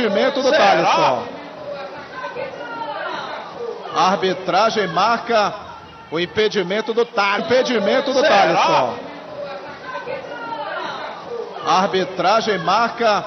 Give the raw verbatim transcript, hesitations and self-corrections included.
impedimento do Thalisson. A arbitragem marca o impedimento do Thalisson. Impedimento do Thalisson. A arbitragem marca